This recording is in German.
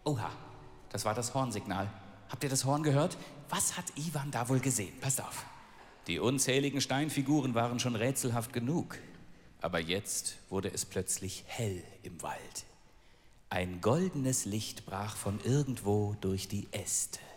Oha, das war das Hornsignal. Habt ihr das Horn gehört? Was hat Iwan da wohl gesehen? Passt auf. Die unzähligen Steinfiguren waren schon rätselhaft genug. Aber jetzt wurde es plötzlich hell im Wald. Ein goldenes Licht brach von irgendwo durch die Äste.